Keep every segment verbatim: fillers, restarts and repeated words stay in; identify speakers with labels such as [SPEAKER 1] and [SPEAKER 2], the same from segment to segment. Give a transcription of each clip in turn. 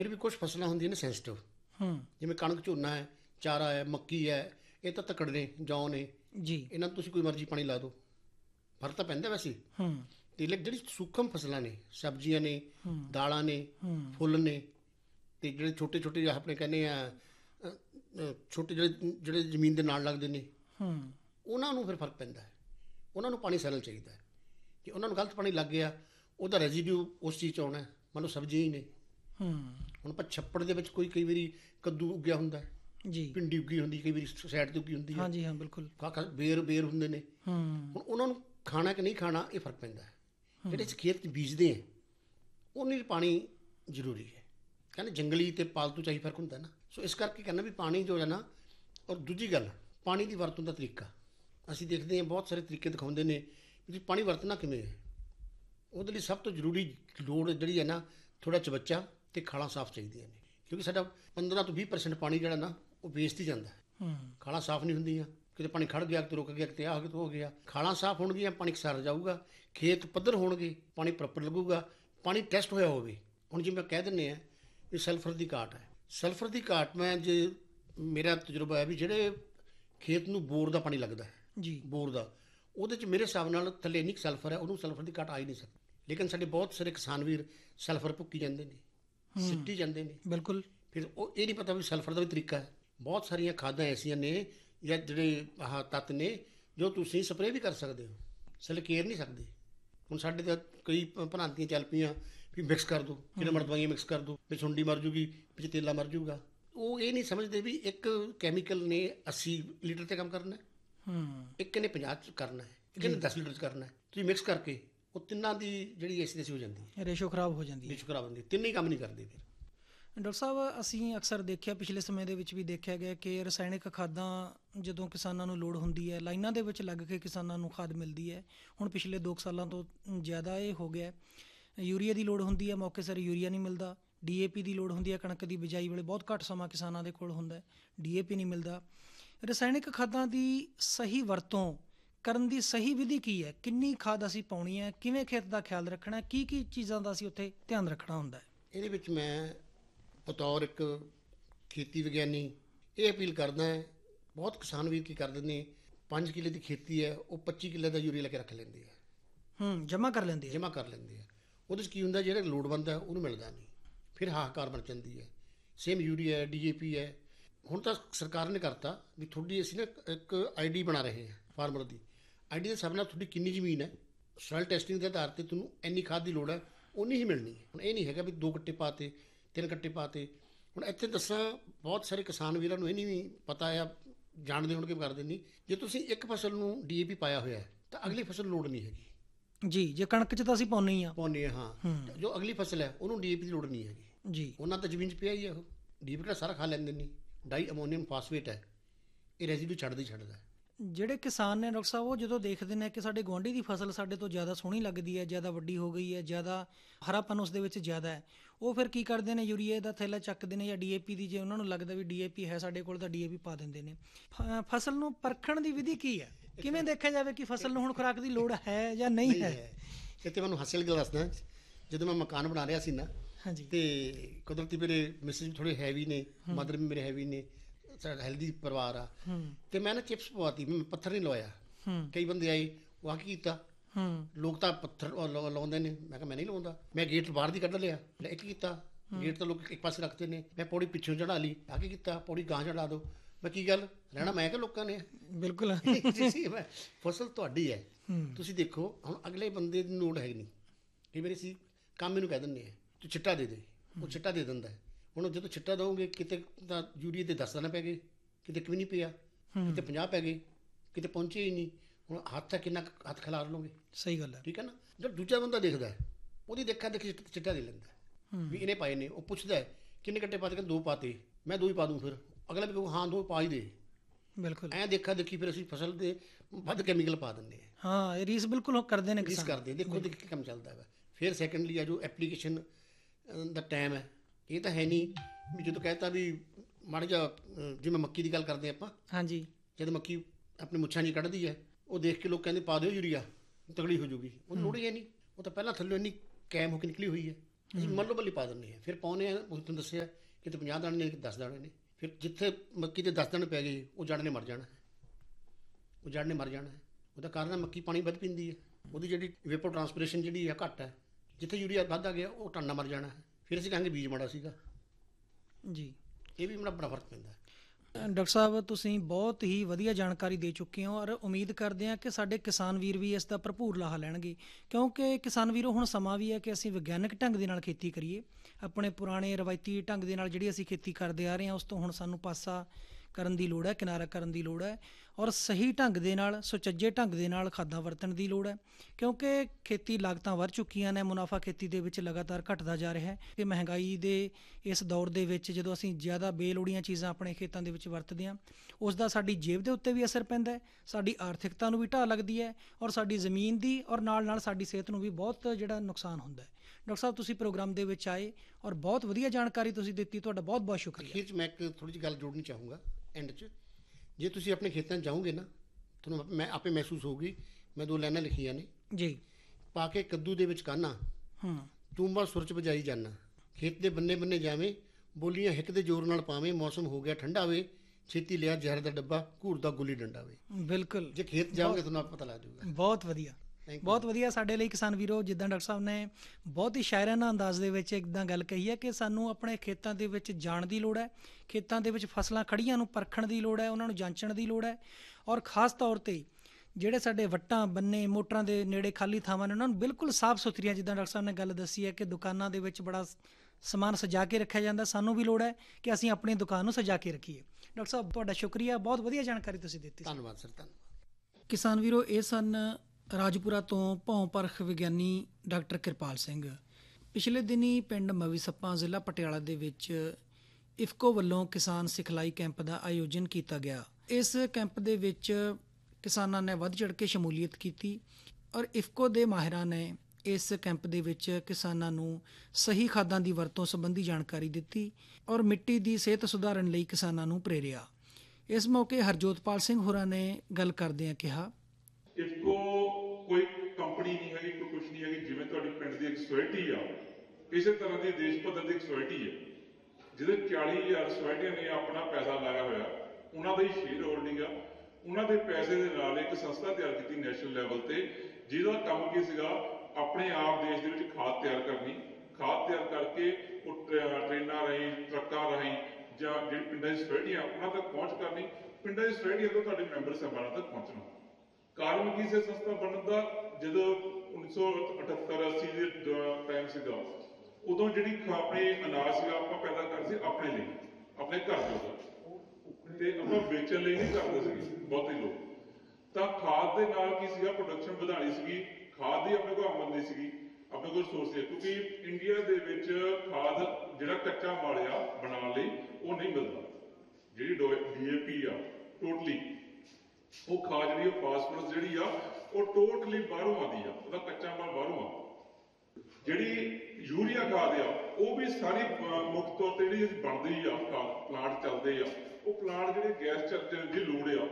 [SPEAKER 1] ਫਿਰ ਵੀ ਕੁਝ ਫਸਲਾਂ ਹੁੰਦੀਆਂ ਨੇ ਸੈਂਸਿਟਿਵ,
[SPEAKER 2] ਹੂੰ
[SPEAKER 1] ਜਿਵੇਂ ਕਣਕ, ਝੋਨਾ ਹੈ, ਚਾਰਾ ਹੈ, ਮੱਕੀ ਹੈ, ਇਹ ਤਾਂ ਤੱਕੜ ਨੇ, ਜੌਂ ਨੇ,
[SPEAKER 2] ਜੀ।
[SPEAKER 1] ਇਹਨਾਂ ਨੂੰ ਤੁਸੀਂ ਕੋਈ ਮਰਜ਼ੀ ਪਾਣੀ ਲਾ ਦਿਓ, ਫਰਕ ਤਾਂ ਪੈਂਦਾ ਵੈਸੇ।
[SPEAKER 2] ਹੂੰ
[SPEAKER 1] ਤੇ ਲੇਕਿਨ ਜਿਹੜੀ ਸੂਖਮ ਫਸਲਾਂ ਨੇ, ਸਬਜ਼ੀਆਂ ਨੇ,
[SPEAKER 2] ਹੂੰ
[SPEAKER 1] ਦਾਲਾਂ ਨੇ,
[SPEAKER 2] ਹੂੰ
[SPEAKER 1] ਫੁੱਲ ਨੇ, ਤੇ ਜਿਹੜੇ ਛੋਟੇ ਛੋਟੇ ਆਪਣੇ ਕਹਿੰਦੇ ਆ ਅ, ਅ, ਛੋਟੇ ਜਿਹੜੇ ਜਿਹੜੇ ਜ਼ਮੀਨ ਦੇ ਨਾਲ ਲੱਗਦੇ ਨੇ,
[SPEAKER 2] ਹੂੰ
[SPEAKER 1] ਉਹਨਾਂ ਨੂੰ ਫਿਰ ਫਰਕ ਪੈਂਦਾ ਹੈ। ਉਹਨਾਂ ਨੂੰ ਪਾਣੀ ਸਰਲ ਚਾਹੀਦਾ ਹੈ। ਜੇ ਉਹਨਾਂ ਨੂੰ ਗਲਤ ਪਾਣੀ ਲੱਗ ਗਿਆ, ਉਹਦਾ ਰੈਜ਼ੀਡਿਊ ਉਸ ਚੀਜ਼ 'ਚ ਆਉਣਾ ਹੈ। ਮੰਨ ਲਓ ਸਬਜ਼ੀਆਂ ਹੀ ਨੇ,
[SPEAKER 2] ਹੂੰ
[SPEAKER 1] ਹੁਣ ਆਪਾਂ ਛੱਪੜ ਦੇ ਵਿੱਚ ਕੋਈ ਕਈ ਵਾਰੀ ਕੱਦੂ ਉੱਗਿਆ ਹੁੰਦਾ ਹੈ,
[SPEAKER 2] ਜੀ।
[SPEAKER 1] ਭਿੰਡੀ ਉੱਗੀ ਹੁੰਦੀ, ਕਈ ਵਾਰੀ ਸਾਈਡ ਤੇ ਉੱਗੀ ਹੁੰਦੀ ਹੈ,
[SPEAKER 2] ਹਾਂਜੀ ਹਾਂ ਬਿਲਕੁਲ।
[SPEAKER 1] ਖਾ- ਖਾ- ਬੇਰ ਬੇਰ ਹੁੰਦੇ ਨੇ।
[SPEAKER 2] ਹੂੰ
[SPEAKER 1] ਹੁਣ ਉਹਨਾਂ ਨੂੰ ਖਾਣਾ ਕਿ ਨਹੀਂ ਖਾਣਾ, ਇਹ ਫਰਕ ਪੈਂਦਾ ਹੈ। ਜਿਹੜੇ ਅਸੀਂ ਖੇਤ 'ਚ ਬੀਜਦੇ ਹਾਂ, ਉਹਨੇ 'ਚ ਪਾਣੀ ਜ਼ਰੂਰੀ ਹੈ। ਕਹਿੰਦੇ ਜੰਗਲੀ ਤੇ ਪਾਲਤੂ 'ਚ ਹੀ ਫਰਕ ਹੁੰਦਾ ਨਾ। ਸੋ ਇਸ ਕਰਕੇ ਕਹਿੰਦਾ ਵੀ ਪਾਣੀ ਜੋ ਹੈ ਨਾ। ਔਰ ਦੂਜੀ ਗੱਲ, ਪਾਣੀ ਦੀ ਵਰਤੋਂ ਦਾ ਤਰੀਕਾ ਅਸੀਂ ਦੇਖਦੇ ਹਾਂ, ਬਹੁਤ ਸਾਰੇ ਤਰੀਕੇ ਦਿਖਾਉਂਦੇ ਨੇ ਵੀ ਤੁਸੀਂ ਪਾਣੀ ਵਰਤਣਾ ਕਿਵੇਂ ਹੈ। ਉਹਦੇ ਲਈ ਸਭ ਤੋਂ ਜ਼ਰੂਰੀ ਲੋੜ ਜਿਹੜੀ ਹੈ ਨਾ, ਥੋੜ੍ਹਾ ਚਵੱਚਾ ਅਤੇ ਖਾਲਾਂ ਸਾਫ਼ ਚਾਹੀਦੀਆਂ ਨੇ। ਕਿਉਂਕਿ ਸਾਡਾ ਪੰਦਰਾਂ ਤੋਂ ਵੀਹ ਪਰਸੈਂਟ ਪਾਣੀ ਜਿਹੜਾ ਨਾ, ਉਹ ਵੇਸਟ ਹੀ ਜਾਂਦਾ ਹੈ।
[SPEAKER 2] ਹੂੰ
[SPEAKER 1] ਖਾਲਾਂ ਸਾਫ਼ ਨਹੀਂ ਹੁੰਦੀਆਂ, ਕਿਤੇ ਪਾਣੀ ਖੜ ਗਿਆ, ਕਿਤੇ ਰੁਕ ਗਿਆ, ਕਿਤੇ ਆ ਹੋ ਗਿਆ, ਕਿਤੇ ਹੋ ਗਿਆ। ਖਾਲਾਂ ਸਾਫ਼ ਹੋਣਗੀਆਂ, ਪਾਣੀ ਸਰ ਜਾਊਗਾ, ਖੇਤ ਪੱਧਰ ਹੋਣਗੇ, ਪਾਣੀ ਪ੍ਰੋਪਰ ਲੱਗੂਗਾ, ਪਾਣੀ ਟੈਸਟ ਹੋਇਆ ਹੋਵੇ। ਹੁਣ ਜਿਵੇਂ ਕਹਿ ਦਿੰਦੇ ਆ ਵੀ ਸਲਫਰ ਦੀ ਘਾਟ ਹੈ, ਸਲਫਰ ਦੀ ਘਾਟ, ਮੈਂ ਜੇ ਮੇਰਾ ਤਜਰਬਾ ਹੈ ਵੀ ਜਿਹੜੇ ਖੇਤ ਨੂੰ ਬੋਰ ਦਾ ਪਾਣੀ ਲੱਗਦਾ ਹੈ,
[SPEAKER 2] ਜੀ।
[SPEAKER 1] ਬੋਰ ਦਾ, ਉਹਦੇ 'ਚ ਮੇਰੇ ਹਿਸਾਬ ਨਾਲ ਥੱਲੇ ਇੰਨੀ ਕੁ ਸਲਫਰ ਹੈ, ਉਹਨੂੰ ਸਲਫਰ ਦੀ ਘਾਟ ਆ ਹੀ ਨਹੀਂ ਸਕਦੀ। ਲੇਕਿਨ ਸਾਡੇ ਬਹੁਤ ਸਾਰੇ ਕਿਸਾਨ ਵੀਰ ਸਲਫਰ ਭੁੱਕੀ ਜਾਂਦੇ ਨੇ, ਸਿੱਟੀ ਜਾਂਦੇ ਨੇ।
[SPEAKER 2] ਬਿਲਕੁਲ।
[SPEAKER 1] ਫਿਰ ਉਹ ਇਹ ਨਹੀਂ ਪਤਾ ਵੀ ਸਲਫਰ ਦਾ ਵੀ ਤਰੀਕਾ ਹੈ। ਬਹੁਤ ਸਾਰੀਆਂ ਖਾਦਾਂ ਐਸੀਆਂ ਨੇ ਜਾਂ ਜਿਹੜੇ ਆਹ ਤੱਤ ਨੇ, ਜੋ ਤੁਸੀਂ ਸਪਰੇਅ ਵੀ ਕਰ ਸਕਦੇ ਹੋ, ਸਲਕੇਰ ਨਹੀਂ ਸਕਦੇ। ਹੁਣ ਸਾਡੇ ਤਾਂ ਕਈ ਭ- ਭਰਾਂਤੀਆਂ ਚੱਲ ਪਈਆਂ ਵੀ ਮਿਕਸ ਕਰ ਦਿਓ, ਕਿਹੜੇ ਮਰ ਦਵਾਈਆਂ ਮਿਕਸ ਕਰ ਦਿਓ, ਵੀ ਸੁੰਡੀ ਮਰ ਜੂਗੀ, ਵਿੱਚ ਤੇਲਾ ਮਰ ਜੂਗਾ। ਉਹ ਇਹ ਨਹੀਂ ਸਮਝਦੇ ਵੀ ਇੱਕ ਕੈਮੀਕਲ ਨੇ ਅੱਸੀ ਲੀਟਰ 'ਤੇ ਕੰਮ ਕਰਨਾ ਹੈ,
[SPEAKER 2] ਹੂੰ
[SPEAKER 1] ਇੱਕ ਨੇ ਪੰਜਾਹ 'ਚ ਕਰਨਾ ਹੈ, ਇੱਕ ਨੇ ਦਸ ਲੀਟਰ 'ਚ ਕਰਨਾ ਹੈ। ਤੁਸੀਂ ਮਿਕਸ ਕਰਕੇ ਉਹ ਤਿੰਨਾਂ ਦੀ ਜਿਹੜੀ ਐਸੀ ਤੈਸੀ ਹੋ ਜਾਂਦੀ ਹੈ,
[SPEAKER 2] ਰੇਸ਼ੋ ਖਰਾਬ ਹੋ ਜਾਂਦੀ ਹੈ।
[SPEAKER 1] ਵਿੱਚ ਖਰਾਬ ਹੁੰਦੀ, ਤਿੰਨੇ ਹੀ ਕੰਮ ਨਹੀਂ ਕਰਦੇ ਫਿਰ।
[SPEAKER 2] ਡਾਕਟਰ ਸਾਹਿਬ, ਅਸੀਂ ਅਕਸਰ ਦੇਖਿਆ, ਪਿਛਲੇ ਸਮੇਂ ਦੇ ਵਿੱਚ ਵੀ ਦੇਖਿਆ ਗਿਆ ਕਿ ਰਸਾਇਣਿਕ ਖਾਦਾਂ ਜਦੋਂ ਕਿਸਾਨਾਂ ਨੂੰ ਲੋੜ ਹੁੰਦੀ ਹੈ, ਲਾਈਨਾਂ ਦੇ ਵਿੱਚ ਲੱਗ ਕੇ ਕਿਸਾਨਾਂ ਨੂੰ ਖਾਦ ਮਿਲਦੀ ਹੈ। ਹੁਣ ਪਿਛਲੇ ਦੋ ਕੁ ਸਾਲਾਂ ਤੋਂ ਜ਼ਿਆਦਾ ਇਹ ਹੋ ਗਿਆ। ਯੂਰੀਆ ਦੀ ਲੋੜ ਹੁੰਦੀ ਹੈ, ਮੌਕੇ ਸਿਰ ਯੂਰੀਆ ਨਹੀਂ ਮਿਲਦਾ। ਡੀ ਏ ਪੀ ਦੀ ਲੋੜ ਹੁੰਦੀ ਹੈ, ਕਣਕ ਦੀ ਬਿਜਾਈ ਵੇਲੇ ਬਹੁਤ ਘੱਟ ਸਮਾਂ ਕਿਸਾਨਾਂ ਦੇ ਕੋਲ ਹੁੰਦਾ ਹੈ, ਡੀ ਏ ਪੀ ਨਹੀਂ ਮਿਲਦਾ। ਰਸਾਇਣਿਕ ਖਾਦਾਂ ਦੀ ਸਹੀ ਵਰਤੋਂ ਕਰਨ ਦੀ ਸਹੀ ਵਿਧੀ ਕੀ ਹੈ? ਕਿੰਨੀ ਖਾਦ ਅਸੀਂ ਪਾਉਣੀ ਹੈ? ਕਿਵੇਂ ਖੇਤ ਦਾ ਖਿਆਲ ਰੱਖਣਾ? ਕੀ ਕੀ ਚੀਜ਼ਾਂ ਦਾ ਅਸੀਂ ਉੱਥੇ ਧਿਆਨ ਰੱਖਣਾ ਹੁੰਦਾ ਹੈ?
[SPEAKER 1] ਇਹਦੇ ਵਿੱਚ ਮੈਂ ਬਤੌਰ ਇੱਕ ਖੇਤੀ ਵਿਗਿਆਨੀ ਇਹ ਅਪੀਲ ਕਰਦਾ ਹੈ। ਬਹੁਤ ਕਿਸਾਨ ਵੀਰ ਕੀ ਕਰਦੇ ਨੇ, ਪੰਜ ਕਿੱਲੇ ਦੀ ਖੇਤੀ ਹੈ, ਉਹ ਪੱਚੀ ਕਿੱਲੇ ਦਾ ਯੂਰੀਆ ਲੈ ਕੇ ਰੱਖ ਲੈਂਦੇ ਆ,
[SPEAKER 2] ਹੂੰ ਜਮ੍ਹਾਂ ਕਰ ਲੈਂਦੇ ਆ।
[SPEAKER 1] ਜਮ੍ਹਾਂ ਕਰ ਲੈਂਦੇ ਆ। ਉਹਦੇ 'ਚ ਕੀ ਹੁੰਦਾ, ਜਿਹੜਾ ਲੋੜਵੰਦ ਹੈ ਉਹਨੂੰ ਮਿਲਦਾ ਨਹੀਂ, ਫਿਰ ਹਾਹਾਕਾਰ ਬਣ ਜਾਂਦੀ ਹੈ। ਸੇਮ ਯੂਰੀਆ ਹੈ, ਡੀ ਏ ਪੀ ਹੈ। ਹੁਣ ਤਾਂ ਸਰਕਾਰ ਨੇ ਕਰਤਾ ਵੀ ਤੁਹਾਡੀ ਅਸੀਂ ਨਾ ਇੱਕ ਆਈ ਡੀ ਬਣਾ ਰਹੇ ਹਾਂ ਫਾਰਮਰ ਦੀ। ਆਈ ਡੀ ਦੇ ਹਿਸਾਬ ਨਾਲ ਤੁਹਾਡੀ ਕਿੰਨੀ ਜ਼ਮੀਨ ਹੈ, ਸੋਇਲ ਟੈਸਟਿੰਗ ਦੇ ਆਧਾਰ 'ਤੇ ਤੁਹਾਨੂੰ ਇੰਨੀ ਖਾਦ ਦੀ ਲੋੜ ਹੈ, ਉਨੀ ਹੀ ਮਿਲਣੀ ਹੈ। ਹੁਣ ਇਹ ਨਹੀਂ ਹੈਗਾ ਵੀ ਦੋ ਕੱਟੇ ਪਾਤੇ, ਤਿੰਨ ਕੱਟੇ ਪਾਤੇ। ਹੁਣ ਇੱਥੇ ਦੱਸਾਂ, ਬਹੁਤ ਸਾਰੇ ਕਿਸਾਨ ਵੀਰਾਂ ਨੂੰ ਇਹ ਨਹੀਂ ਪਤਾ ਆ, ਜਾਣਦੇ ਹੋਣਗੇ ਕਰਦੇ ਨਹੀਂ। ਜੇ ਤੁਸੀਂ ਇੱਕ ਫਸਲ ਨੂੰ ਡੀ ਏ ਪੀ ਪਾਇਆ ਹੋਇਆ ਹੈ, ਤਾਂ ਅਗਲੀ ਫਸਲ ਲੋੜ ਨਹੀਂ ਹੈਗੀ।
[SPEAKER 2] ਜੀ, ਜੇ ਕਣਕ 'ਚ ਤਾਂ ਅਸੀਂ ਪਾਉਂਦੇ ਹੀ ਆ।
[SPEAKER 1] ਪਾਉਂਦੇ ਹਾਂ, ਹਾਂ। ਜੋ ਅਗਲੀ ਫਸਲ ਹੈ ਉਹਨੂੰ ਡੀ ਏ ਪੀ ਦੀ ਲੋੜ ਨਹੀਂ ਹੈਗੀ
[SPEAKER 2] ਜੀ।
[SPEAKER 1] ਉਹਨਾਂ ਤਾਂ ਜ਼ਮੀਨ 'ਚ ਪਿਆ ਹੀ ਹੈ। ਉਹ ਡੀ ਏ ਪੀ ਦਾ ਸਾਰਾ ਖਾ ਲੈਂਦੇ ਨੇ। ਡਾਈ ਅਮੋਨੀਅਮ ਫਾਸਫੇਟ ਹੈ, ਇਹ ਰੈਜ਼ੀਡਿਊ ਛੱਡਦਾ ਹੀ ਛੱਡਦਾ।
[SPEAKER 2] ਜਿਹੜੇ ਕਿਸਾਨ ਨੇ ਡਾਕਟਰ ਸਾਹਿਬ, ਉਹ ਜਦੋਂ ਦੇਖਦੇ ਨੇ ਕਿ ਸਾਡੇ ਗੁਆਂਢੀ ਦੀ ਫਸਲ ਸਾਡੇ ਤੋਂ ਜ਼ਿਆਦਾ ਸੋਹਣੀ ਲੱਗਦੀ ਹੈ, ਜ਼ਿਆਦਾ ਵੱਡੀ ਹੋ ਗਈ ਹੈ, ਜ਼ਿਆਦਾ ਹਰਾਪਨ ਉਸ ਦੇ ਵਿੱਚ ਜ਼ਿਆਦਾ ਹੈ, ਉਹ ਫਿਰ ਕੀ ਕਰਦੇ ਨੇ? ਯੂਰੀਆ ਦਾ ਥੈਲਾ ਚੱਕਦੇ ਨੇ ਜਾਂ ਡੀ ਏ ਪੀ ਦੀ, ਜੇ ਉਹਨਾਂ ਨੂੰ ਲੱਗਦਾ ਵੀ ਡੀ ਏ ਪੀ ਹੈ ਸਾਡੇ ਕੋਲ ਤਾਂ ਡੀ ਏ ਪੀ ਪਾ ਦਿੰਦੇ ਨੇ। ਫ- ਫਸਲ ਨੂੰ ਪਰਖਣ ਦੀ ਵਿਧੀ ਕੀ ਹੈ? ਕਿਵੇਂ ਦੇਖਿਆ ਜਾਵੇ ਕਿ ਫਸਲ ਨੂੰ ਹੁਣ ਖੁਰਾਕ ਦੀ ਲੋੜ ਹੈ ਜਾਂ ਨਹੀਂ ਹੈ?
[SPEAKER 1] ਇੱਥੇ ਮੈਨੂੰ ਹਾਸੇ ਵਾਲੀ ਗੱਲ ਦੱਸਦਾ। ਜਦੋਂ ਮੈਂ ਮਕਾਨ ਬਣਾ ਰਿਹਾ ਸੀ ਨਾ,
[SPEAKER 2] ਹਾਂਜੀ।
[SPEAKER 1] ਤੇ ਕੁਦਰਤੀ ਮੇਰੇ ਮਿਸਿਸ ਥੋੜੇ ਹੈਵੀ ਨੇ, ਮਦਰ ਵੀ ਮੇਰੇ ਹੈਵੀ ਨੇ, ਸਾਡਾ ਹੈਲਦੀ ਪਰਿਵਾਰ ਆ। ਤੇ ਮੈਂ ਨਾ ਚਿਪਸ ਪਵਾਤੀ, ਮੈਂ ਪੱਥਰ ਨਹੀਂ ਲਵਾਇਆ। ਕਈ ਬੰਦੇ ਆਏ, ਉਹ ਆ ਕੀ ਕੀਤਾ, ਲੋਕ ਤਾਂ ਪੱਥਰ ਲਾ- ਲਾਉਂਦੇ ਨੇ। ਮੈਂ ਕਿਹਾ ਮੈਂ ਨਹੀਂ ਲਾਉਂਦਾ। ਮੈਂ ਗੇਟ ਬਾਹਰ ਦੀ ਕੱਢ ਲਿਆ। ਮੈਂ ਕੀ ਕੀਤਾ, ਗੇਟ ਤਾਂ ਲੋਕ ਇੱਕ ਪਾਸੇ ਰੱਖਦੇ ਨੇ, ਮੈਂ ਪੌੜੀ ਪਿੱਛੋਂ ਚੜਾ ਲਈ। ਆ ਕੀ ਕੀਤਾ, ਪੌੜੀ ਗਾਂ ਚੜਾ ਦਿਓ। ਮੈਂ ਕੀ ਗੱਲ, ਰਹਿਣਾ ਮੈਂ ਕਿ ਲੋਕਾਂ ਨੇ?
[SPEAKER 2] ਬਿਲਕੁਲ।
[SPEAKER 1] ਮੈਂ ਫਸਲ ਤੁਹਾਡੀ ਹੈ, ਤੁਸੀਂ ਦੇਖੋ। ਹੁਣ ਅਗਲੇ ਬੰਦੇ ਦੀ ਲੋੜ ਹੈ ਨਹੀਂ। ਕਈ ਵਾਰੀ ਅਸੀਂ ਕੰਮ ਇਹਨੂੰ ਕਹਿ ਦਿੰਦੇ ਹਾਂ, ਤੂੰ ਛਿੱਟਾ ਦੇ ਦੇ, ਉਹ ਛਿੱਟਾ ਦੇ ਦਿੰਦਾ। ਹੁਣ ਜਦੋਂ ਛਿੱਟਾ ਦਓਗੇ, ਕਿਤੇ ਤਾਂ ਯੂਰੀਆ ਦੇ ਦਸ ਦਾਣੇ ਪੈ ਗਏ, ਕਿਤੇ ਕਿਉਂ ਨਹੀਂ ਪਿਆ, ਕਿਤੇ ਪੰਜਾਹ ਪੈ ਗਏ, ਕਿਤੇ ਪਹੁੰਚੇ ਹੀ ਨਹੀਂ। ਹੁਣ ਹੱਥ ਹੈ, ਕਿੰਨਾ ਕੁ ਹੱਥ ਖਿਲਾਰ ਲਓਗੇ?
[SPEAKER 2] ਸਹੀ ਗੱਲ ਹੈ।
[SPEAKER 1] ਠੀਕ ਹੈ ਨਾ। ਜਦ ਦੂਜਾ ਬੰਦਾ ਦੇਖਦਾ ਹੈ, ਉਹਦੀ ਦੇਖਾ ਦੇਖੀ ਚਿੱਟਾ ਦੇ ਲੈਂਦਾ ਵੀ ਇਹਨੇ ਪਾਏ ਨੇ। ਉਹ ਪੁੱਛਦਾ ਹੈ ਕਿੰਨੇ ਕੱਟੇ ਪਾਤੇ, ਕਹਿੰਦੇ ਦੋ ਪਾਤੇ। ਮੈਂ ਦੋ ਹੀ ਪਾ ਦੂੰ। ਫਿਰ ਅਗਲਾ ਵੀ ਕਹੂ ਹਾਂ ਦੋ ਪਾ ਹੀ ਦੇ।
[SPEAKER 2] ਬਿਲਕੁਲ।
[SPEAKER 1] ਐਂ ਦੇਖਾ ਦੇਖੀ ਫਿਰ ਅਸੀਂ ਫਸਲ ਦੇ ਵੱਧ ਕੈਮੀਕਲ ਪਾ ਦਿੰਦੇ ਹਾਂ।
[SPEAKER 2] ਹਾਂ, ਇਹ ਰੀਸ ਬਿਲਕੁਲ ਕਰਦੇ ਨੇ
[SPEAKER 1] ਰੀਸ
[SPEAKER 2] ਕਿਸਾਨ।
[SPEAKER 1] ਕਰਦੇ, ਦੇਖੋ ਦੇਖ ਕੇ ਕੰਮ ਚੱਲਦਾ ਹੈਗਾ। ਫਿਰ ਸੈਕੰਡਲੀ ਆ ਜੋ ਐਪਲੀਕੇਸ਼ਨ ਦਾ ਟਾਈਮ ਹੈ, ਇਹ ਤਾਂ ਹੈ ਨਹੀਂ ਵੀ ਜਦੋਂ ਕਹਿ ਤਾ ਵੀ ਮਾੜਾ ਜਿਹਾ, ਜਿਵੇਂ ਮੱਕੀ ਦੀ ਗੱਲ ਕਰਦੇ ਆਪਾਂ।
[SPEAKER 2] ਹਾਂਜੀ।
[SPEAKER 1] ਜਦ ਮੱਕੀ ਆਪਣੀ ਮੁੱਛਾਂ ਨਹੀਂ ਕੱਢਦੀ ਹੈ, ਉਹ ਦੇਖ ਕੇ ਲੋਕ ਕਹਿੰਦੇ ਪਾ ਦਿਓ ਯੂਰੀਆ, ਤਗੜੀ ਹੋ ਜੂਗੀ। ਉਹ ਲੋੜ ਹੀ ਹੈ ਨਹੀਂ। ਉਹ ਤਾਂ ਪਹਿਲਾਂ ਥੱਲੇ ਇੰਨੀ ਕੈਮ ਹੋ ਕੇ ਨਿਕਲੀ ਹੋਈ ਹੈ। ਅਸੀਂ ਮੱਲੋ ਮੱਲੀ ਪਾ ਦਿੰਦੇ ਹਾਂ, ਫਿਰ ਪਾਉਂਦੇ ਹਾਂ। ਉਹ ਤੁਹਾਨੂੰ ਦੱਸਿਆ ਕਿਤੇ ਪੰਜਾਹ ਦਾਣੇ ਨੇ, ਕਿਤੇ ਦਸ ਦਾਣੇ ਨੇ। ਫਿਰ ਜਿੱਥੇ ਮੱਕੀ ਦੇ ਦਸ ਦਾਣੇ ਪੈ ਗਏ, ਉਹ ਜੜ ਨੇ ਮਰ ਜਾਣਾ ਹੈ, ਉਹ ਜੜ ਨੇ ਮਰ ਜਾਣਾ ਹੈ। ਉਹਦਾ ਕਾਰਨ ਹੈ ਮੱਕੀ ਪਾਣੀ ਵੱਧ ਪੀਂਦੀ ਹੈ, ਉਹਦੀ ਜਿਹੜੀ ਵੇਪੋ ਟਰਾਂਸਪੀਰੇਸ਼ਨ ਜਿਹੜੀ ਆ ਘੱਟ ਹੈ। ਜਿੱਥੇ ਯੂਰੀਆ ਵੱਧ ਆ ਗਿਆ, ਉਹ ਟਾਨਾ ਮਰ ਜਾਣਾ ਹੈ। ਫਿਰ ਅਸੀਂ ਕਹਾਂਗੇ ਬੀਜ ਮਾੜਾ ਸੀਗਾ
[SPEAKER 2] ਜੀ।
[SPEAKER 1] ਇਹ ਵੀ ਬੜਾ ਬੜਾ ਫਰਕ ਪੈਂਦਾ ਹੈ।
[SPEAKER 2] ਡਾਕਟਰ ਸਾਹਿਬ, ਤੁਸੀਂ ਬਹੁਤ ਹੀ ਵਧੀਆ ਜਾਣਕਾਰੀ ਦੇ ਚੁੱਕੇ ਹੋ, ਔਰ ਉਮੀਦ ਕਰਦੇ ਹਾਂ ਕਿ ਸਾਡੇ ਕਿਸਾਨ ਵੀਰ ਵੀ ਇਸ ਦਾ ਭਰਪੂਰ ਲਾਹਾ ਲੈਣਗੇ, ਕਿਉਂਕਿ ਕਿਸਾਨ ਵੀਰੋ ਹੁਣ ਸਮਾਂ ਵੀ ਹੈ ਕਿ ਅਸੀਂ ਵਿਗਿਆਨਕ ਢੰਗ ਦੇ ਨਾਲ ਖੇਤੀ ਕਰੀਏ। ਆਪਣੇ ਪੁਰਾਣੇ ਰਵਾਇਤੀ ਢੰਗ ਦੇ ਨਾਲ ਜਿਹੜੀ ਅਸੀਂ ਖੇਤੀ ਕਰਦੇ ਆ ਰਹੇ ਹਾਂ, ਉਸ ਤੋਂ ਹੁਣ ਸਾਨੂੰ ਪਾਸਾ ਕਰਨ ਦੀ ਲੋੜ ਹੈ, ਕਿਨਾਰਾ ਕਰਨ ਦੀ ਲੋੜ ਹੈ, ਔਰ ਸਹੀ ਢੰਗ ਦੇ ਨਾਲ, ਸੁਚੱਜੇ ਢੰਗ ਦੇ ਨਾਲ ਖਾਦਾਂ ਵਰਤਣ ਦੀ ਲੋੜ ਹੈ, ਕਿਉਂਕਿ ਖੇਤੀ ਲਾਗਤਾਂ ਵੱਧ ਚੁੱਕੀਆਂ ਨੇ। ਮੁਨਾਫਾ ਖੇਤੀ ਦੇ ਵਿੱਚ ਲਗਾਤਾਰ ਘਟਦਾ ਜਾ ਰਿਹਾ ਹੈ ਕਿ ਮਹਿੰਗਾਈ ਦੇ ਇਸ ਦੌਰ ਦੇ ਵਿੱਚ ਜਦੋਂ ਅਸੀਂ ਜ਼ਿਆਦਾ ਬੇਲੋੜੀਆਂ ਚੀਜ਼ਾਂ ਆਪਣੇ ਖੇਤਾਂ ਦੇ ਵਿੱਚ ਵਰਤਦੇ ਹਾਂ, ਉਸ ਦਾ ਸਾਡੀ ਜੇਬ ਦੇ ਉੱਤੇ ਵੀ ਅਸਰ ਪੈਂਦਾ ਹੈ, ਸਾਡੀ ਆਰਥਿਕਤਾ ਨੂੰ ਵੀ ਢਾਹ ਲੱਗਦੀ ਹੈ, ਔਰ ਸਾਡੀ ਜ਼ਮੀਨ ਦੀ ਔਰ ਨਾਲ ਨਾਲ ਸਾਡੀ ਸਿਹਤ ਨੂੰ ਵੀ ਬਹੁਤ ਜਿਹੜਾ ਨੁਕਸਾਨ ਹੁੰਦਾ ਹੈ। ਡਾਕਟਰ ਸਾਹਿਬ, ਤੁਸੀਂ ਪ੍ਰੋਗਰਾਮ ਦੇ ਵਿੱਚ ਆਏ ਔਰ ਬਹੁਤ ਵਧੀਆ ਜਾਣਕਾਰੀ ਤੁਸੀਂ ਦਿੱਤੀ, ਤੁਹਾਡਾ ਬਹੁਤ ਬਹੁਤ ਸ਼ੁਕਰੀਆ।
[SPEAKER 1] ਅਖੀਰ 'ਚ ਮੈਂ ਇੱਕ ਥੋੜ੍ਹੀ ਜਿਹੀ ਗੱਲ ਜੋੜਨੀ ਚਾਹੂੰਗਾ ਐਂਡ 'ਚ। ਜੇ ਤੁਸੀਂ ਆਪਣੇ ਖੇਤਾਂ 'ਚ ਜਾਓਗੇ ਨਾ, ਤੁਹਾਨੂੰ ਮੈਂ ਆਪੇ ਮਹਿਸੂਸ ਹੋਊਗੀ। ਮੈਂ ਦੋ ਲਾਈਨਾਂ ਲਿਖੀਆਂ ਨੇ
[SPEAKER 2] ਜੀ।
[SPEAKER 1] ਪਾ ਕੇ ਕੱਦੂ ਦੇ ਵਿੱਚ ਕਾਨਾ,
[SPEAKER 2] ਹੂੰ
[SPEAKER 1] ਤੂੰਬਾ ਸੁਰਚ ਵਜਾਈ ਜਾਨਾ, ਖੇਤ ਦੇ ਬੰਨੇ ਬੰਨੇ ਜਾਵੇਂ, ਬੋਲੀਆਂ ਹਿੱਕ ਦੇ ਜ਼ੋਰ ਨਾਲ ਪਾਵੇਂ, ਮੌਸਮ ਹੋ ਗਿਆ ਠੰਡਾ ਵੇ, ਛੇਤੀ ਲਿਆ ਜ਼ਹਿਰ ਦਾ ਡੱਬਾ, ਘੂਰ ਦਾ ਗੁੱਲੀ ਡੰਡਾ ਵੇ।
[SPEAKER 2] ਬਿਲਕੁਲ,
[SPEAKER 1] ਜੇ ਖੇਤ ਜਾਓਗੇ ਤੁਹਾਨੂੰ ਆਪ ਪਤਾ ਲੱਗ ਜਾਊਗਾ।
[SPEAKER 2] ਬਹੁਤ ਵਧੀਆ, ਬਹੁਤ ਵਧੀਆ। ਸਾਡੇ ਲਈ ਕਿਸਾਨ ਵੀਰੋ, ਜਿੱਦਾਂ ਡਾਕਟਰ ਸਾਹਿਬ ਨੇ ਬਹੁਤ ਹੀ ਸ਼ਾਇਰਾਨਾ ਅੰਦਾਜ਼ ਦੇ ਵਿੱਚ ਇੱਦਾਂ ਗੱਲ ਕਹੀ ਹੈ ਕਿ ਸਾਨੂੰ ਆਪਣੇ ਖੇਤਾਂ ਦੇ ਵਿੱਚ ਜਾਣ ਦੀ ਲੋੜ ਹੈ, ਖੇਤਾਂ ਦੇ ਵਿੱਚ ਫਸਲਾਂ ਖੜੀਆਂ ਨੂੰ ਪਰਖਣ ਦੀ ਲੋੜ ਹੈ, ਉਹਨਾਂ ਨੂੰ ਜਾਂਚਣ ਦੀ ਲੋੜ ਹੈ, ਔਰ ਖ਼ਾਸ ਤੌਰ 'ਤੇ ਜਿਹੜੇ ਸਾਡੇ ਵੱਟਾਂ ਬੰਨੇ ਮੋਟਰਾਂ ਦੇ ਨੇੜੇ ਖਾਲੀ ਥਾਵਾਂ ਨੇ, ਉਹਨਾਂ ਨੂੰ ਬਿਲਕੁਲ ਸਾਫ਼ ਸੁਥਰੀਆਂ, ਜਿੱਦਾਂ ਡਾਕਟਰ ਸਾਹਿਬ ਨੇ ਗੱਲ ਦੱਸੀ ਹੈ ਕਿ ਦੁਕਾਨਾਂ ਦੇ ਵਿੱਚ ਬੜਾ ਸਮਾਨ ਸਜਾ ਕੇ ਰੱਖਿਆ ਜਾਂਦਾ, ਸਾਨੂੰ ਵੀ ਲੋੜ ਹੈ ਕਿ ਅਸੀਂ ਆਪਣੀ ਦੁਕਾਨ ਨੂੰ ਸਜਾ ਕੇ ਰੱਖੀਏ। ਡਾਕਟਰ ਸਾਹਿਬ, ਤੁਹਾਡਾ ਸ਼ੁਕਰੀਆ, ਬਹੁਤ ਵਧੀਆ ਜਾਣਕਾਰੀ ਤੁਸੀਂ ਦਿੱਤੀ।
[SPEAKER 1] ਧੰਨਵਾਦ ਸਰ, ਧੰਨਵਾਦ।
[SPEAKER 2] ਕਿਸਾਨ ਵੀਰੋ, ਇਹ ਸਨ ਰਾਜਪੁਰਾ ਤੋਂ ਭੌਂ ਪਰਖ ਵਿਗਿਆਨੀ ਡਾਕਟਰ ਕਿਰਪਾਲ ਸਿੰਘ। ਪਿਛਲੇ ਦਿਨੀ ਪਿੰਡ ਮਵੀ ਸੱਪਾਂ, ਜ਼ਿਲ੍ਹਾ ਪਟਿਆਲਾ ਦੇ ਵਿੱਚ ਇਫਕੋ ਵੱਲੋਂ ਕਿਸਾਨ ਸਿਖਲਾਈ ਕੈਂਪ ਦਾ ਆਯੋਜਨ ਕੀਤਾ ਗਿਆ। ਇਸ ਕੈਂਪ ਦੇ ਵਿੱਚ ਕਿਸਾਨਾਂ ਨੇ ਵੱਧ ਚੜ੍ਹ ਕੇ ਸ਼ਮੂਲੀਅਤ ਕੀਤੀ, ਔਰ ਇਫਕੋ ਦੇ ਮਾਹਿਰਾਂ ਨੇ ਇਸ ਕੈਂਪ ਦੇ ਵਿੱਚ ਕਿਸਾਨਾਂ ਨੂੰ ਸਹੀ ਖਾਦਾਂ ਦੀ ਵਰਤੋਂ ਸੰਬੰਧੀ ਜਾਣਕਾਰੀ ਦਿੱਤੀ, ਔਰ ਮਿੱਟੀ ਦੀ ਸਿਹਤ ਸੁਧਾਰਨ ਲਈ ਕਿਸਾਨਾਂ ਨੂੰ ਪ੍ਰੇਰਿਆ। ਇਸ ਮੌਕੇ ਹਰਜੋਤਪਾਲ ਸਿੰਘ ਹੋਰਾਂ ਨੇ ਗੱਲ ਕਰਦਿਆਂ ਕਿਹਾ,
[SPEAKER 3] ਇਫਕੋ ਕੋਈ ਕੰਪਨੀ ਨਹੀਂ ਹੈਗੀ, ਕੋਈ ਕੁਛ ਨਹੀਂ ਹੈਗੀ। ਜਿਵੇਂ ਤੁਹਾਡੀ ਪਿੰਡ ਦੀ ਇੱਕ ਸੁਸਾਇਟੀ ਆ, ਇਸੇ ਤਰ੍ਹਾਂ ਦੀ ਦੇਸ਼ ਪੱਧਰ ਦੀ ਇੱਕ ਸੁਸਾਇਟੀ ਹੈ, ਜਿਹਦੇ ਚਾਲੀ ਹਜ਼ਾਰ ਸੁਸਾਇਟੀਆਂ ਨੇ ਆਪਣਾ ਪੈਸਾ ਲਾਇਆ ਹੋਇਆ, ਉਹਨਾਂ ਦਾ ਹੀ ਸ਼ੇਅਰ ਹੋਲਡਿੰਗ ਆ। ਉਹਨਾਂ ਦੇ ਪੈਸੇ ਦੇ ਨਾਲ ਇੱਕ ਸੰਸਥਾ ਤਿਆਰ ਕੀਤੀ ਨੈਸ਼ਨਲ ਲੈਵਲ ਤੇ, ਜਿਹਦਾ ਕੰਮ ਕੀ ਸੀਗਾ, ਆਪਣੇ ਆਪ ਦੇਸ਼ ਦੇ ਵਿੱਚ ਖਾਦ ਤਿਆਰ ਕਰਨੀ। ਖਾਦ ਤਿਆਰ ਕਰਕੇ ਉਹ ਟ੍ਰੇਨਾਂ ਰਾਹੀਂ, ਟਰੱਕਾਂ ਰਾਹੀਂ, ਜਾਂ ਜਿਹੜੀ ਪਿੰਡਾਂ ਦੀ ਸੁਸਾਇਟੀਆਂ ਉਹਨਾਂ ਤੱਕ ਪਹੁੰਚ ਕਰਨੀ, ਪਿੰਡਾਂ ਦੀ ਸੁਸਾਇਟੀਆਂ ਤੋਂ ਤੁਹਾਡੇ ਮੈਂਬਰ ਸਾਹਿਬਾਨਾਂ ਤੱਕ ਪਹੁੰਚਣਾ। ਕਾਰਨ ਕੀ ਸੀ ਸੰਸਥਾ ਬਣਨ ਦਾ? ਜਦੋਂ ਉੱਨੀ ਸੌ ਅਠੱਤਰ ਅੱਸੀ ਦੇ ਟਾਈਮ ਸੀਗਾ, ਉਦੋਂ ਜਿਹੜੀ ਆਪਣੇ ਅਨਾਜ ਸੀਗਾ ਆਪਾਂ ਪੈਦਾ ਕਰਦੇ ਸੀ ਆਪਣੇ ਲਈ, ਆਪਣੇ ਘਰ ਜੋਗਾ, ਤੇ ਆਪਾਂ ਵੇਚਣ ਲਈ ਨਹੀਂ ਕਰਦੇ ਸੀਗੇ ਬਹੁਤੇ ਲੋਕ। ਤਾਂ ਖਾਦ ਦੇ ਨਾਲ ਕੀ ਸੀਗਾ, ਪ੍ਰੋਡਕਸ਼ਨ ਵਧਾਣੀ ਸੀਗੀ, ਖਾਦ ਦੀ ਆਪਣੇ ਕੋਲ ਆਮਦਨੀ ਸੀਗੀ, ਆਪਣੇ ਕੋਲ ਰਿਸੋਰਸ ਹੈ। ਕਿਉਂਕਿ ਇੰਡੀਆ ਦੇ ਵਿੱਚ ਖਾਦ ਜਿਹੜਾ ਕੱਚਾ ਮਾਲ ਆ ਬਣਾਉਣ ਲਈ ਉਹ ਨਹੀਂ ਮਿਲਦਾ। ਜਿਹੜੀ ਡੀ ਏ ਪੀ ਆ ਟੋਟਲੀ ਉਹ ਖਾਦ ਜਿਹੜੀ ਆ, ਫਾਸਫੋਰਸ ਜਿਹੜੀ ਆ ਉਹ ਟੋਟਲੀ ਬਾਹਰੋਂ ਆਉਂਦੀ ਆ, ਉਹਦਾ ਕੱਚਾ ਮਾਲ ਬਾਹਰੋਂ ਆ। ਜਿਹੜੀ ਯੂਰੀਆ ਖਾਦ ਆ ਉਹ ਵੀ ਸਾਰੀ ਮੁੱਖ ਤੌਰ ਤੇ ਜਿਹੜੀ ਬਣਦੀ ਆ, ਪਲਾਂਟ ਚੱਲਦੇ ਆ, ਉਹ ਪਲਾਂਟ ਜਿਹੜੇ ਗੈਸ ਚੱਲਣ ਦੀ ਲੋੜ ਆ,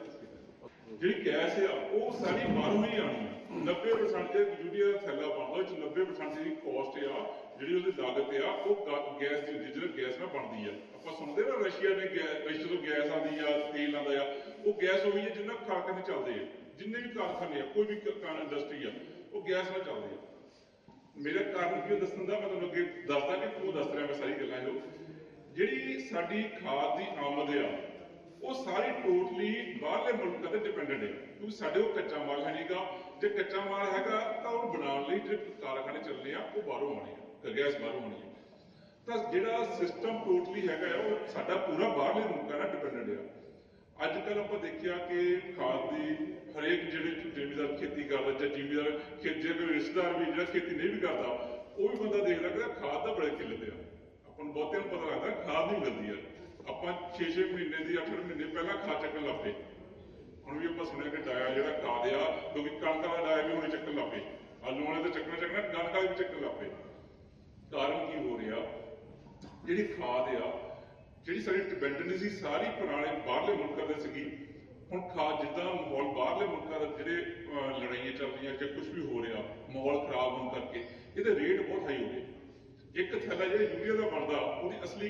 [SPEAKER 3] ਜਿਹੜੀ ਗੈਸ ਆ ਉਹ ਸਾਰੀ ਬਾਹਰੋਂ ਹੀ ਆਣੀ ਆ। ਨੱਬੇ ਪਰਸੈਂਟ ਜੇ ਯੂਰੀਆ ਥੈਲਾ ਬਣਦਾ, ਉਹ ਚ ਨੱਬੇ ਪਰਸੈਂਟ ਜਿਹੜੀ ਕੋਸਟ ਆ, ਜਿਹੜੀ ਉਹਦੀ ਲਾਗਤ ਆ, ਉਹ ਗੈਸ ਦੀ ਹੁੰਦੀ, ਜਿਹੜਾ ਗੈਸ ਨਾਲ ਬਣਦੀ ਆ। ਆਪਾਂ ਸੁਣਦੇ ਨਾ ਰਸ਼ੀਆ ਨੇ ਰਸ਼ੀਆ ਤੋਂ ਗੈਸ ਆਉਂਦੀ ਆ, ਤੇਲ ਆਉਂਦਾ ਆ, ਉਹ ਗੈਸ ਉਹੀ ਹੈ ਜਿੰਨਾ ਕਾਰਖਾਨੇ ਚੱਲਦੇ ਆ, ਜਿੰਨੇ ਵੀ ਕਾਰਖਾਨੇ ਆ, ਕੋਈ ਵੀ ਇੰਡਸਟਰੀ ਆ, ਉਹ ਗੈਸ ਨਾਲ ਚੱਲਦੇ ਆ। ਮੇਰਾ ਕਾਰਨ ਕੀ ਦੱਸਣ ਦਾ, ਮੈਂ ਤੁਹਾਨੂੰ ਅੱਗੇ ਦੱਸਦਾ ਕਿ ਤੂੰ ਦੱਸ ਰਿਹਾ ਮੈਂ ਸਾਰੀ ਗੱਲਾਂ ਜੋ ਜਿਹੜੀ ਸਾਡੀ ਖਾਦ ਦੀ ਆਮਦ ਆ, ਉਹ ਸਾਰੀ ਟੋਟਲੀ ਬਾਹਰਲੇ ਮੁਲਕਾਂ ਤੇ ਡਿਪੈਂਡੈਂਟ ਹੈ। ਕਿਉਂਕਿ ਸਾਡੇ ਕੋਲ ਕੱਚਾ ਮਾਲ ਹੈ ਨਹੀਂਗਾ। ਜੇ ਕੱਚਾ ਮਾਲ ਹੈਗਾ ਤਾਂ ਉਹਨੂੰ ਬਣਾਉਣ ਲਈ ਜਿਹੜੇ ਕਾਰਖਾਨੇ ਚੱਲਣੇ ਆ ਉਹ ਬਾਹਰੋਂ ਆਉਣੇ ਆ, ਗੈਸ ਬਾਹਰੋਂ ਆਉਣੀ ਆ। ਤਾਂ ਜਿਹੜਾ ਸਿਸਟਮ ਟੋਟਲੀ ਹੈਗਾ ਉਹ ਸਾਡਾ ਪੂਰਾ ਬਾਹਰਲੇ ਮੁਲਕਾਂ ਨਾਲ ਡਿਪੈਂਡੈਂਟ ਆ। ਅੱਜ ਕੱਲ੍ਹ ਆਪਾਂ ਦੇਖਿਆ ਕਿ ਖਾਦ ਦੀ ਹਰੇਕ ਜਿਹੜੇ ਜ਼ਿਮੀਦਾਰ ਖੇਤੀ ਕਰਦਾ, ਜਾਂ ਜ਼ਿਮੀਦਾਰ ਖੇਤ ਜੇ ਕੋਈ ਰਿਸ਼ਤੇਦਾਰ ਵੀ ਜਿਹੜਾ ਖੇਤੀ ਨਹੀਂ ਵੀ ਕਰਦਾ, ਉਹ ਵੀ ਬੰਦਾ ਦੇਖਦਾ ਕਿ ਖਾਦ ਦਾ ਬੜੇ ਕਿੱਲਤ ਆ। ਆਪਾਂ ਨੂੰ ਬਹੁਤਿਆਂ ਨੂੰ ਪਤਾ ਲੱਗਦਾ ਖਾਦ ਨਹੀਂ ਮਿਲਦੀ ਆ। ਆਪਾਂ ਛੇ ਛੇ ਮਹੀਨੇ ਦੀ, ਅੱਠ ਅੱਠ ਮਹੀਨੇ ਪਹਿਲਾਂ ਖਾਦ ਚੱਕਣ ਲੱਗ ਪਏ। ਹੁਣ ਵੀ ਆਪਾਂ ਸੁਣਿਆ ਕਿ ਡਾਇਆ ਜਿਹੜਾ ਖਾਦ ਆ, ਕਿਉਂਕਿ ਕਣਕ ਦਾ ਡਾਇਆ ਵੀ ਹੁਣੇ ਚੱਕਣ ਲੱਗ ਪਏ, ਆਲੂ ਵਾਲੇ ਤਾਂ ਚੱਕਣਾ ਚੱਕਣਾ, ਕਣਕ ਵਾਲੇ ਵੀ ਚੱਕਣ ਲੱਗ ਪਏ। ਕਾਰਨ ਕੀ ਹੋ ਰਿਹਾ? ਜਿਹੜੀ ਖਾਦ ਆ, ਜਿਹੜੀ ਸਾਡੀ ਡਿਪੈਂਡੈਂਸੀ ਸੀ ਸਾਰੀ ਪੁਰਾਣੇ ਬਾਹਰਲੇ ਮੁਲਕਾਂ ਦੇ ਸੀਗੀ। ਹੁਣ ਖਾਦ ਜਿੱਦਾਂ ਮਾਹੌਲ ਬਾਹਰਲੇ ਮੁਲਕਾਂ ਦਾ, ਜਿਹੜੇ ਲੜਾਈਆਂ ਚੱਲ ਰਹੀਆਂ ਜਾਂ ਕੁਝ ਵੀ ਹੋ ਰਿਹਾ, ਮਾਹੌਲ ਖਰਾਬ ਹੋਣ ਕਰਕੇ ਇਹਦੇ ਰੇਟ ਬਹੁਤ ਹਾਈ ਹੋ ਗਏ। ਇੱਕ ਥੈਲਾ ਜਿਹੜਾ ਯੂਰੀਆ ਦਾ ਬਣਦਾ ਉਹਦੀ ਅਸਲੀ